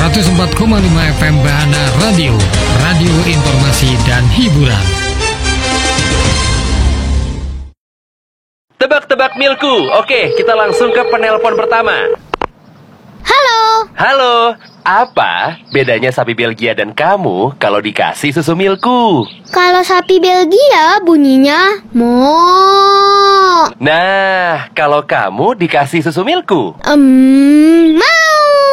104,5 FM Bahana Radio, radio informasi dan hiburan. Tebak-tebak Milku. Oke, kita langsung ke penelpon pertama. Halo. Halo, apa bedanya sapi Belgia dan kamu kalau dikasih susu Milku? Kalau sapi Belgia bunyinya mo. Nah, kalau kamu dikasih susu Milku? Mau.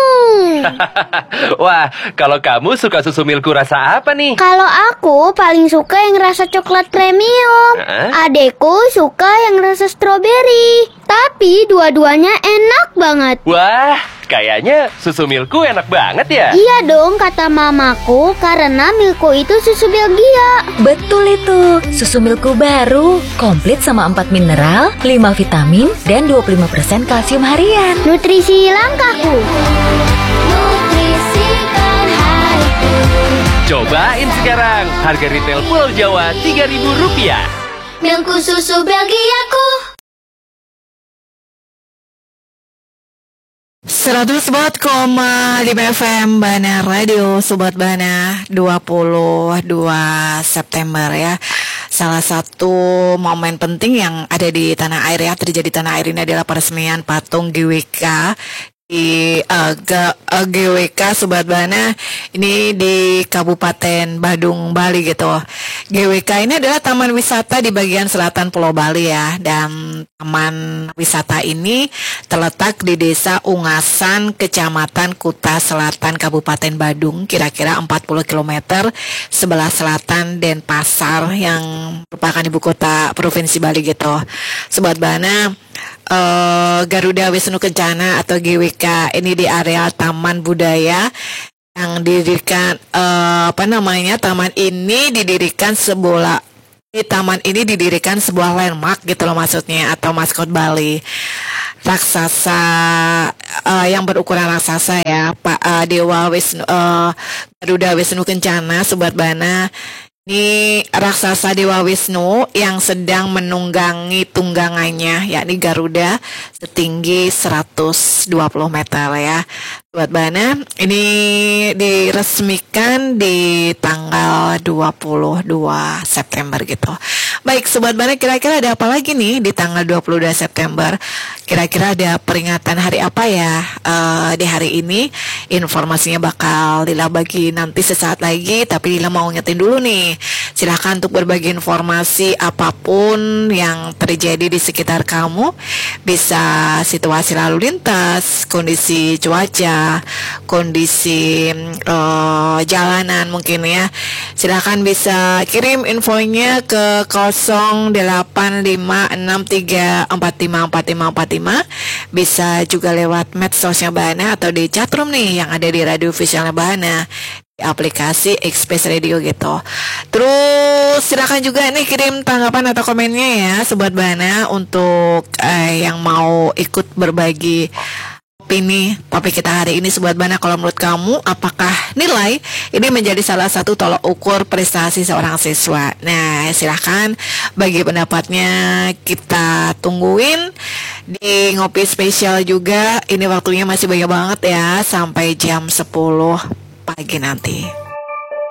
Wah, kalau kamu suka susu Milku rasa apa nih? Kalau aku paling suka yang rasa coklat premium. Adekku suka yang rasa stroberi. Tapi dua-duanya enak banget. Wah, kayaknya susu Milku enak banget ya? Iya dong, kata mamaku, karena Milku itu susu Belgia. Betul itu, susu Milku baru, komplit sama 4 mineral, 5 vitamin, dan 25% kalsium harian. Nutrisi langkaku. Cobain sekarang, harga retail Pulau Jawa Rp3.000. Milku susu Belgiaku. 104,5 FM Bahana Radio, Sobat Bahana, 22 September ya. Salah satu momen penting yang ada di tanah air ya, terjadi di tanah air ini adalah peresmian patung GWK di GWK Sobat Bahana ini di Kabupaten Badung, Bali gitu. GWK ini adalah taman wisata di bagian selatan Pulau Bali ya, dan taman wisata ini terletak di Desa Ungasan, Kecamatan Kuta Selatan, Kabupaten Badung, kira-kira 40 km sebelah selatan Denpasar yang merupakan ibu kota Provinsi Bali gitu. Sobat Bahana, Garuda Wisnu Kencana atau GWK ini di area Taman Budaya yang didirikan taman ini didirikan sebuah landmark gitu loh maksudnya, atau maskot Bali raksasa yang berukuran raksasa ya, Pak Dewa Wisnu Garuda Wisnu Kencana. Sobat Bahana, ini raksasa Dewa Wisnu yang sedang menunggangi tunggangannya, yakni Garuda, setinggi 120 meter ya. Sobat Bahana, ini diresmikan di tanggal 22 September gitu. Baik Sobat Bahana, kira-kira ada apa lagi nih di tanggal 22 September? Kira-kira ada peringatan hari apa ya di hari ini? Informasinya bakal Lila bagi nanti sesaat lagi, tapi Lila mau ngetin dulu nih. Silahkan untuk berbagi informasi apapun yang terjadi di sekitar kamu. Bisa situasi lalu lintas, kondisi cuaca, kondisi jalanan mungkin ya. Silahkan bisa kirim infonya ke 085634545545. Bisa juga lewat medsosnya Bahana atau di chatroom nih yang ada di radio officialnya Bahana, aplikasi Express Radio gitu. Terus silakan juga nih kirim tanggapan atau komennya ya Sobat Bahana untuk yang mau ikut berbagi opini topik kita hari ini. Sobat Bahana, kalau menurut kamu apakah nilai ini menjadi salah satu tolak ukur prestasi seorang siswa? Nah silahkan bagi pendapatnya, kita tungguin di ngopi spesial juga. Ini waktunya masih banyak banget ya, sampai jam 10 pagi nanti.